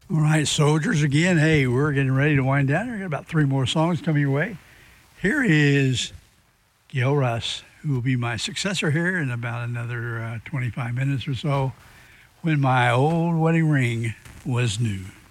All right, soldiers, again, hey, we're getting ready to wind down. We've got about three more songs coming your way. Here is Gail Russ, who will be my successor here in about another 25 minutes or so, when my old wedding ring was new.